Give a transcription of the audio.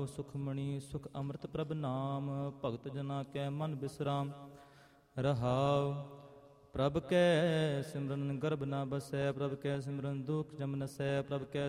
ਸੁਖਮਣੀ ਸੁਖ ਅੰਮ੍ਰਿਤ ਪ੍ਰਭ ਨਾਮ, ਭਗਤ ਜਨਾ ਕੈ ਮਨ ਬਿਸਰਾਮ। ਰਹਾਉ ਪ੍ਰਭ ਕੈ ਸਿਮਰਨ ਗਰਭ ਨਾ ਬਸੈ, ਪ੍ਰਭ ਕੈ ਸਿਮਰਨ ਦੁਖ ਜਮ ਨਸੈ, ਪ੍ਰਭ ਕੈ